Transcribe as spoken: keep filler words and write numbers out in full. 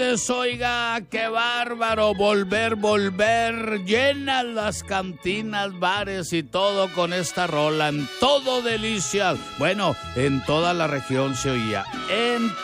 Hernández, oiga, qué bárbaro, volver, volver, llenan las cantinas, bares y todo con esta rola, en todo delicias. Bueno, en toda la región se oía, en